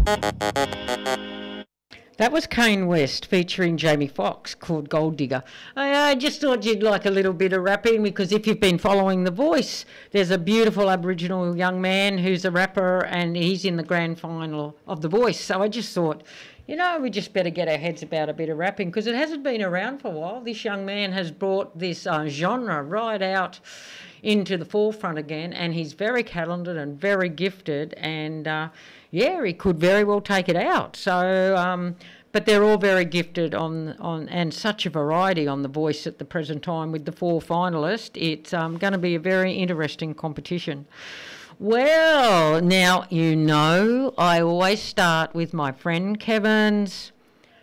That was Kane West featuring Jamie Foxx called Gold Digger. I just thought you'd like a little bit of rapping because if you've been following The Voice, there's a beautiful Aboriginal young man who's a rapper and he's in the grand final of The Voice. So I just thought, we just better get our heads about a bit of rapping because it hasn't been around for a while. This young man has brought this genre right out into the forefront again, and he's very talented and very gifted, and he could very well take it out. So, but they're all very gifted on and such a variety on The Voice at the present time with the 4 finalists. It's going to be a very interesting competition. Well, now, I always start with my friend Kevin's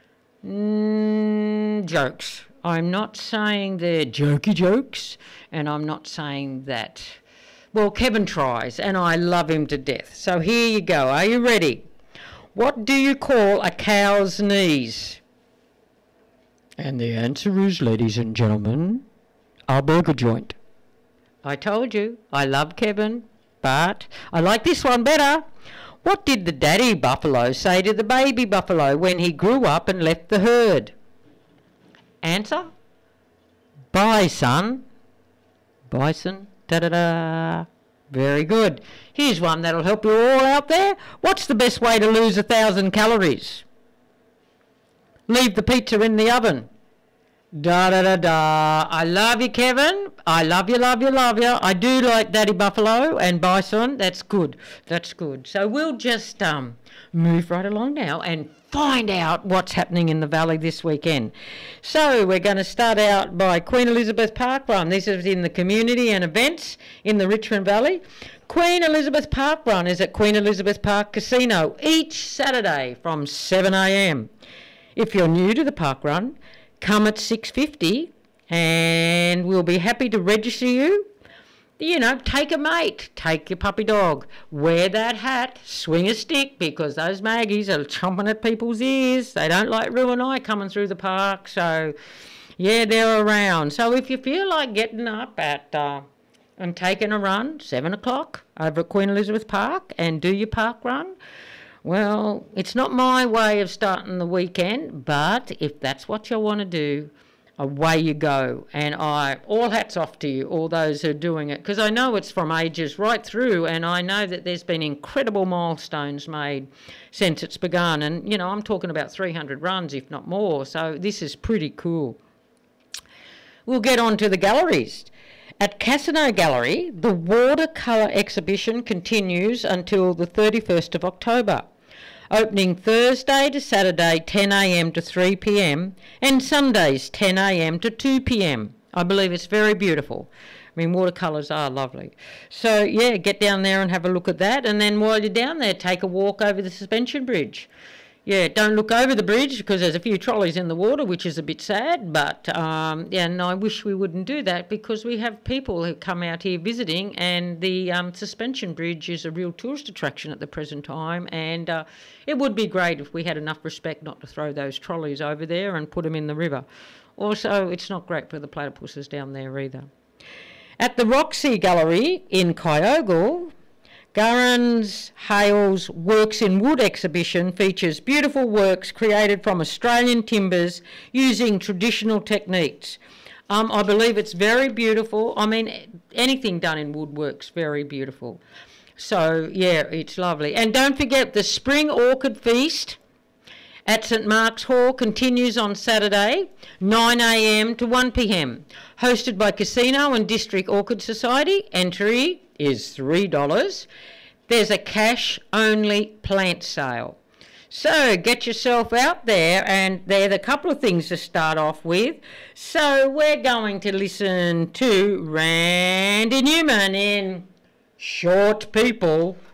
jokes. I'm not saying they're jokey jokes, and I'm not saying that. Well, Kevin tries, and I love him to death. So here you go. Are you ready? What do you call a cow's knees? And the answer is, ladies and gentlemen, a burger joint. I told you, I love Kevin, but I like this one better. What did the daddy buffalo say to the baby buffalo when he grew up and left the herd? Answer? Bye, son. Bison. Da-da-da. Very good. Here's one that'll help you all out there. What's the best way to lose 1,000 calories? Leave the pizza in the oven. Da-da-da-da. I love you, Kevin. I love you, love you, love you. I do like Daddy Buffalo and Bison. That's good. That's good. So we'll just move right along now and find out what's happening in the Valley this weekend. So we're going to start out by Queen Elizabeth Park Run. This is in the community and events in the Richmond Valley. Queen Elizabeth Park Run is at Queen Elizabeth Park Casino each Saturday from 7 a.m. If you're new to the park run, come at 6:50 and we'll be happy to register you. Take a mate, take your puppy dog, wear that hat, swing a stick because those Maggies are chomping at people's ears. They don't like Roo and I coming through the park. So, they're around. So if you feel like getting up at and taking a run, 7 o'clock over at Queen Elizabeth Park and do your park run, well, it's not my way of starting the weekend, but if that's what you want to do, away you go. And all hats off to you, all those who are doing it, because I know it's from ages right through, and I know that there's been incredible milestones made since it's begun. And, I'm talking about 300 runs, if not more, so this is pretty cool. We'll get on to the galleries. At Casino Gallery, the watercolour exhibition continues until the 31st of October. Opening Thursday to Saturday 10 a.m. to 3 p.m. and Sundays 10 a.m. to 2 p.m. I believe it's very beautiful. I mean, watercolours are lovely. So, get down there and have a look at that. And then while you're down there, take a walk over the suspension bridge. Don't look over the bridge because there's a few trolleys in the water, which is a bit sad. But, and I wish we wouldn't do that because we have people who come out here visiting, and the suspension bridge is a real tourist attraction at the present time. And it would be great if we had enough respect not to throw those trolleys over there and put them in the river. Also, it's not great for the platypuses down there either. At the Roxy Gallery in Kyogle, Garans Hale's Works in Wood exhibition features beautiful works created from Australian timbers using traditional techniques. I believe it's very beautiful. I mean, anything done in wood works very beautiful. So, it's lovely. And don't forget the Spring Orchid Feast at St Mark's Hall continues on Saturday, 9 a.m. to 1 p.m. Hosted by Casino and District Orchid Society. Entry is $3. There's a cash-only plant sale. So get yourself out there, and there's a couple of things to start off with. So we're going to listen to Randy Newman in Short People.